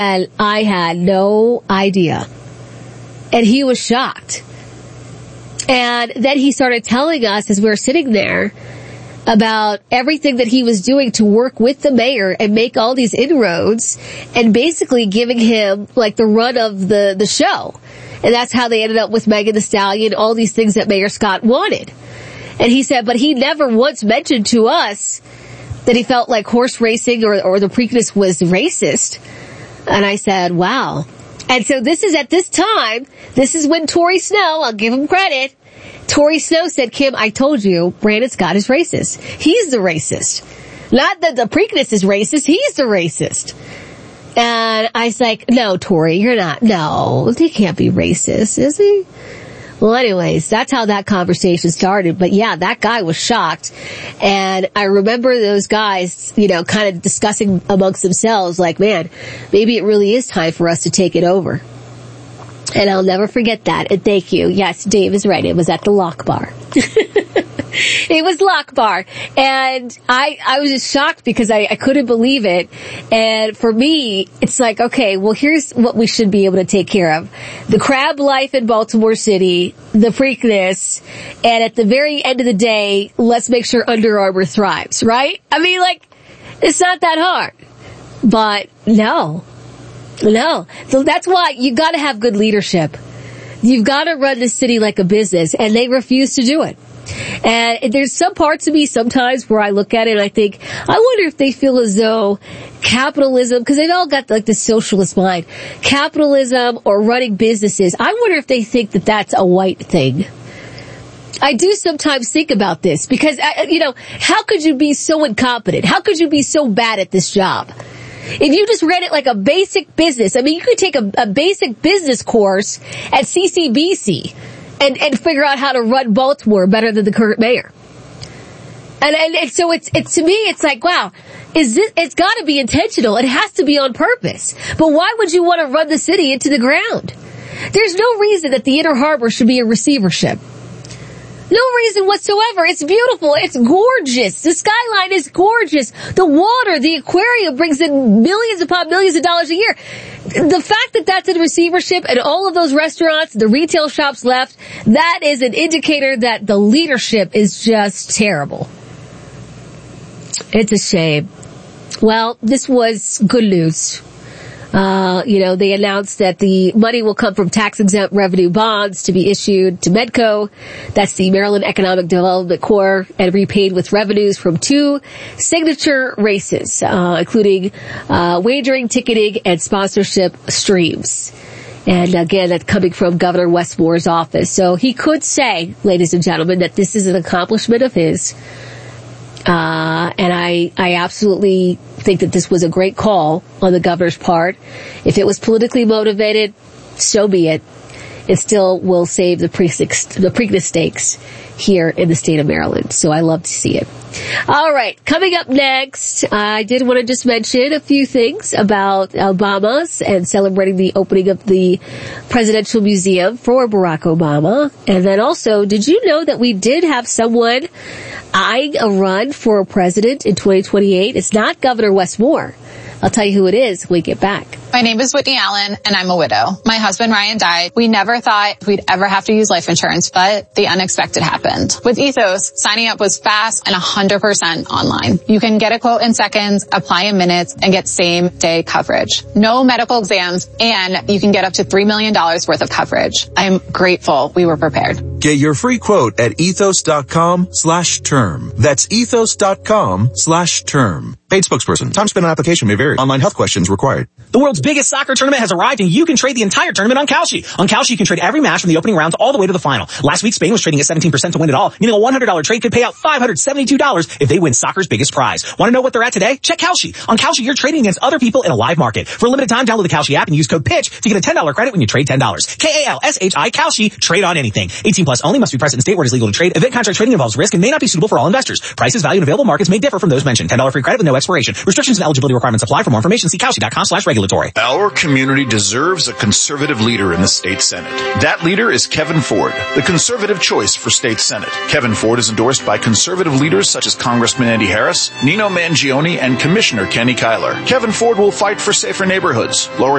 And I had no idea. And he was shocked. And then he started telling us as we were sitting there about everything that he was doing to work with the mayor and make all these inroads and basically giving him like the run of the show. And that's how they ended up with Megan Thee Stallion, all these things that Mayor Scott wanted. And he said, but he never once mentioned to us that he felt like horse racing or the Preakness was racist. And I said, wow. And so this is at this time, this is when Tori Snow, I'll give him credit, Tori Snow said, Kim, I told you, Brandon Scott is racist. He's the racist. Not that the Preakness is racist, he's the racist. And I was like, no, Tori, you're not. No, he can't be racist, is he? Well, anyways, that's how that conversation started. But yeah, that guy was shocked. And I remember those guys, kind of discussing amongst themselves, like, man, maybe it really is time for us to take it over. And I'll never forget that. And thank you. Yes, Dave is right. It was at the Lock Bar. It was Lock Bar. And I was just shocked because I couldn't believe it. And for me, it's like, okay, well, here's what we should be able to take care of. The crab life in Baltimore City, the Preakness, and at the very end of the day, let's make sure Under Armour thrives, right? I mean, like, it's not that hard. But no. So that's why you gotta have good leadership. You've gotta run the city like a business, and they refuse to do it. And there's some parts of me sometimes where I look at it and I think, I wonder if they feel as though capitalism, because they've all got like the socialist mind, capitalism or running businesses, I wonder if they think that that's a white thing. I do sometimes think about this because, how could you be so incompetent? How could you be so bad at this job? If you just ran it like a basic business, I mean, you could take a basic business course at CCBC and figure out how to run Baltimore better than the current mayor. And so it's to me, it's like, wow, it's gotta be intentional. It has to be on purpose. But why would you want to run the city into the ground? There's no reason that the Inner Harbor should be a receivership. No reason whatsoever. It's beautiful. It's gorgeous. The skyline is gorgeous. The water, the aquarium brings in millions upon millions of dollars a year. The fact that that's in receivership and all of those restaurants, the retail shops left, that is an indicator that the leadership is just terrible. It's a shame. Well, this was good news. They announced that the money will come from tax-exempt revenue bonds to be issued to Medco. That's the Maryland Economic Development Corps, and repaid with revenues from 2 signature races, including wagering, ticketing, and sponsorship streams. And again, that's coming from Governor Wes Moore's office. So he could say, ladies and gentlemen, that this is an accomplishment of his. And I absolutely think that this was a great call on the governor's part. If it was politically motivated, so be it. It still will save the Preakness stakes here in the state of Maryland. So I love to see it. All right. Coming up next, I did want to just mention a few things about Obama's and celebrating the opening of the Presidential Museum for Barack Obama. And then also, did you know that we did have someone eyeing a run for president in 2028? It's not Governor Wes Moore. I'll tell you who it is when we get back. My name is Whitney Allen, and I'm a widow. My husband, Ryan, died. We never thought we'd ever have to use life insurance, but the unexpected happened. With Ethos, signing up was fast and 100% online. You can get a quote in seconds, apply in minutes, and get same-day coverage. No medical exams, and you can get up to $3 million worth of coverage. I am grateful we were prepared. Get your free quote at ethos.com/term. That's ethos.com/term. Paid spokesperson. Time spent on application may vary. Online health questions required. The world's biggest soccer tournament has arrived, and you can trade the entire tournament on Kalshi. On Kalshi, you can trade every match from the opening round all the way to the final. Last week, Spain was trading at 17% to win it all, meaning a $100 trade could pay out $572 if they win soccer's biggest prize. Want to know what they're at today? Check Kalshi. On Kalshi, you're trading against other people in a live market. For a limited time, download the Kalshi app and use code PITCH to get a $10 credit when you trade $10. Kalshi, Kalshi, trade on anything. 18 plus only, must be present in state where it is legal to trade. Event contract trading involves risk and may not be suitable for all investors. Prices, value, and available markets may differ from those mentioned. $10 free credit with no expiration. Restrictions and eligibility requirements apply. For more information, see Kalshi.com/regulatory. Our community deserves a conservative leader in the state Senate. That leader is Kevin Ford, the conservative choice for state Senate. Kevin Ford is endorsed by conservative leaders such as Congressman Andy Harris, Nino Mangione, and Commissioner Kenny Kyler. Kevin Ford will fight for safer neighborhoods, lower